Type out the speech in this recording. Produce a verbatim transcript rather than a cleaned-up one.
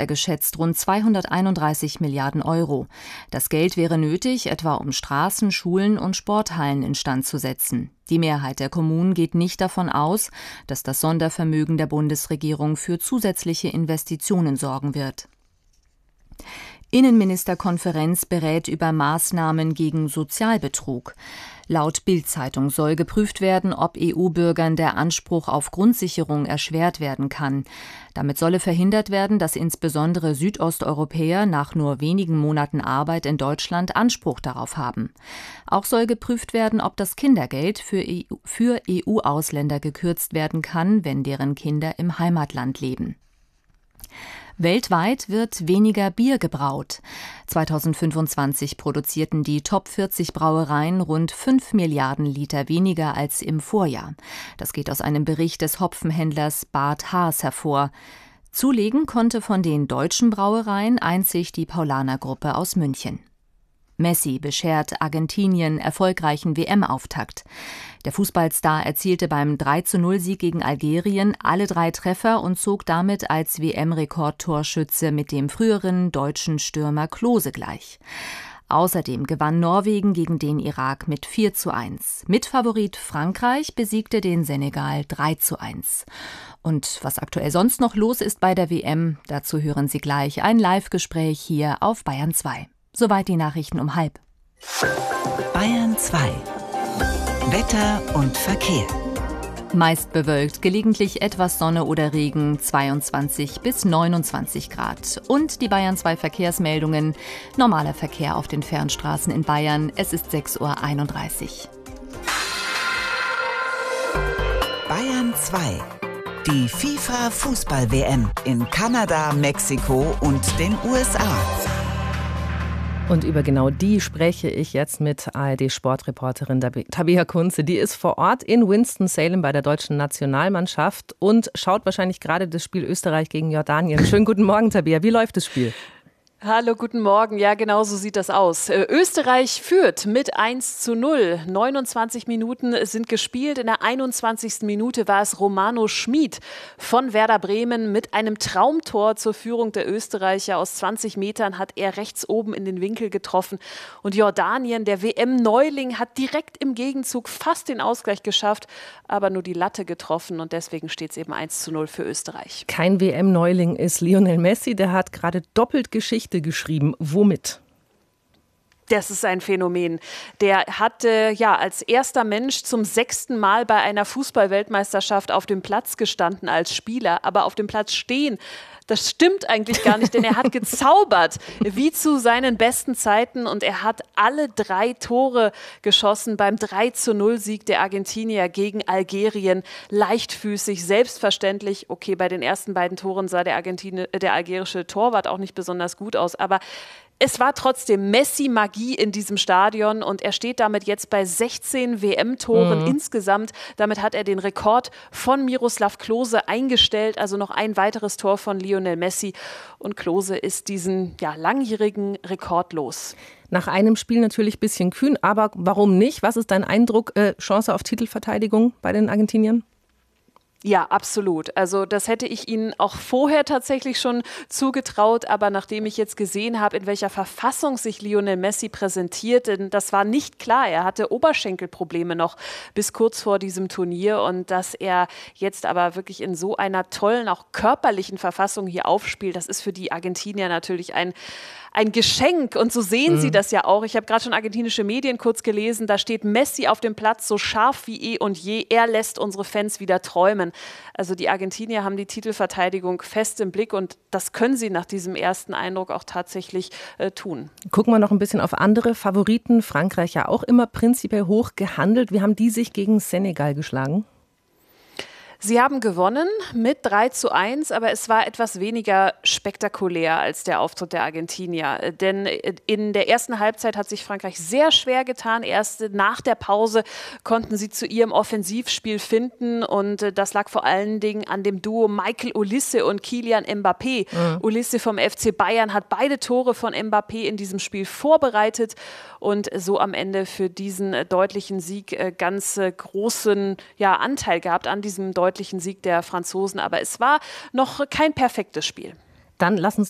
er geschätzt rund zweihunderteinunddreißig Milliarden Euro. Das Geld wäre nötig, etwa um Straßen, Schulen und Sporthallen instand zu setzen. Die Mehrheit der Kommunen geht nicht davon aus, dass das Sondervermögen der Bundesregierung für zusätzliche Investitionen sorgen wird. Innenministerkonferenz berät über Maßnahmen gegen Sozialbetrug. Laut Bild-Zeitung soll geprüft werden, ob E U-Bürgern der Anspruch auf Grundsicherung erschwert werden kann. Damit solle verhindert werden, dass insbesondere Südosteuropäer nach nur wenigen Monaten Arbeit in Deutschland Anspruch darauf haben. Auch soll geprüft werden, ob das Kindergeld für E U-Ausländer gekürzt werden kann, wenn deren Kinder im Heimatland leben. Weltweit wird weniger Bier gebraut. zweitausendfünfundzwanzig produzierten die Top vierzig Brauereien rund fünf Milliarden Liter weniger als im Vorjahr. Das geht aus einem Bericht des Hopfenhändlers Bart Haas hervor. Zulegen konnte von den deutschen Brauereien einzig die Paulaner-Gruppe aus München. Messi beschert Argentinien erfolgreichen W M-Auftakt. Der Fußballstar erzielte beim drei zu null Sieg gegen Algerien alle drei Treffer und zog damit als W M-Rekordtorschütze mit dem früheren deutschen Stürmer Klose gleich. Außerdem gewann Norwegen gegen den Irak mit vier zu eins. Mitfavorit Frankreich besiegte den Senegal drei zu eins. Und was aktuell sonst noch los ist bei der W M, dazu hören Sie gleich ein Live-Gespräch hier auf Bayern zwei. Soweit die Nachrichten um halb. Bayern zwei. Wetter und Verkehr. Meist bewölkt, gelegentlich etwas Sonne oder Regen, zweiundzwanzig bis neunundzwanzig Grad. Und die Bayern zwei Verkehrsmeldungen. Normaler Verkehr auf den Fernstraßen in Bayern. Es ist sechs Uhr einunddreißig. Bayern zwei. Die FIFA-Fußball-W M in Kanada, Mexiko und den U S A. Und über genau die spreche ich jetzt mit A R D-Sportreporterin Tabea Kunze. Die ist vor Ort in Winston-Salem bei der deutschen Nationalmannschaft und schaut wahrscheinlich gerade das Spiel Österreich gegen Jordanien. Schönen guten Morgen, Tabea. Wie läuft das Spiel? Hallo, guten Morgen. Ja, genau so sieht das aus. Österreich führt mit eins zu null. neunundzwanzig Minuten sind gespielt. In der einundzwanzigsten Minute war es Romano Schmid von Werder Bremen mit einem Traumtor zur Führung der Österreicher. Aus zwanzig Metern hat er rechts oben in den Winkel getroffen. Und Jordanien, der W M-Neuling, hat direkt im Gegenzug fast den Ausgleich geschafft, aber nur die Latte getroffen. Und deswegen steht es eben eins zu null für Österreich. Kein W M-Neuling ist Lionel Messi. Der hat gerade doppelt Geschichte geschrieben. Womit? Das ist ein Phänomen. Der hatte ja als erster Mensch zum sechsten Mal bei einer Fußball-Weltmeisterschaft auf dem Platz gestanden als Spieler, aber auf dem Platz stehen. Das stimmt eigentlich gar nicht, denn er hat gezaubert, wie zu seinen besten Zeiten, und er hat alle drei Tore geschossen beim drei zu null Sieg der Argentinier gegen Algerien. Leichtfüßig, selbstverständlich. Okay, bei den ersten beiden Toren sah der, Argentini- der algerische Torwart auch nicht besonders gut aus, aber es war trotzdem Messi-Magie in diesem Stadion und er steht damit jetzt bei sechzehn W M-Toren mhm. insgesamt. Damit hat er den Rekord von Miroslav Klose eingestellt, also noch ein weiteres Tor von Lionel Messi. Und Klose ist diesen ja, langjährigen Rekord los. Nach einem Spiel natürlich ein bisschen kühn, aber warum nicht? Was ist dein Eindruck? Äh, Chance auf Titelverteidigung bei den Argentiniern? Ja, absolut. Also das hätte ich Ihnen auch vorher tatsächlich schon zugetraut, aber nachdem ich jetzt gesehen habe, in welcher Verfassung sich Lionel Messi präsentiert, denn das war nicht klar. Er hatte Oberschenkelprobleme noch bis kurz vor diesem Turnier und dass er jetzt aber wirklich in so einer tollen, auch körperlichen Verfassung hier aufspielt, das ist für die Argentinier natürlich ein Ein Geschenk und so sehen mhm. sie das ja auch. Ich habe gerade schon argentinische Medien kurz gelesen, da steht Messi auf dem Platz, so scharf wie eh und je. Er lässt unsere Fans wieder träumen. Also die Argentinier haben die Titelverteidigung fest im Blick und das können sie nach diesem ersten Eindruck auch tatsächlich äh, tun. Gucken wir noch ein bisschen auf andere Favoriten. Frankreich ja auch immer prinzipiell hoch gehandelt. Wie haben die sich gegen Senegal geschlagen? Sie haben gewonnen mit drei zu eins, aber es war etwas weniger spektakulär als der Auftritt der Argentinier. Denn in der ersten Halbzeit hat sich Frankreich sehr schwer getan. Erst nach der Pause konnten sie zu ihrem Offensivspiel finden und das lag vor allen Dingen an dem Duo Michael Olise und Kylian Mbappé. Mhm. Olise vom F C Bayern hat beide Tore von Mbappé in diesem Spiel vorbereitet und so am Ende für diesen deutlichen Sieg ganz großen ja, Anteil gehabt an diesem deutlichen Sieg der Franzosen. Aber es war noch kein perfektes Spiel. Dann lass uns